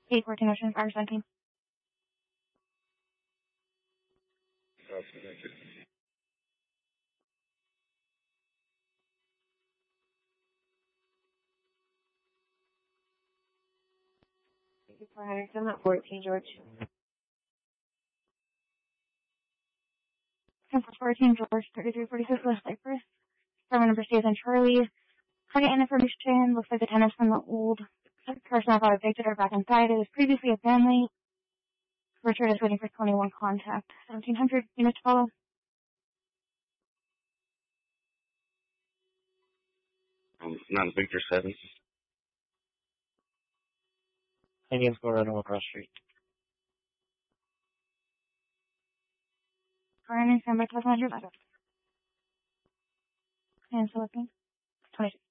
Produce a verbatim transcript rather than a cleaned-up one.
eight fourteen Ocean, R seventeen. Oh, thank you. four hundred, I'm at fourteen, George. Cancel fourteen, George, thirty-three forty-six, West Cypress. Phone number stays on Charlie. Target and information looks like the tenants from the old person I thought evicted are back inside. It was previously a family. Richard is waiting for twenty-one contact. seventeen hundred, units to follow. Um, not Victor seven. Indians go right on across street. Ryan and Sam by twelve hundred. And so looking. twenty-six.